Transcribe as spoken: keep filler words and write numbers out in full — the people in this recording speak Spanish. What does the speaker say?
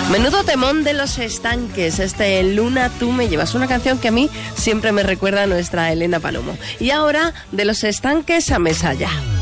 Menudo temón de Los Estanques, este Luna, tú me llevas, una canción que a mí siempre me recuerda a nuestra Elena Palomo. Y ahora, de Los Estanques a Mesalla.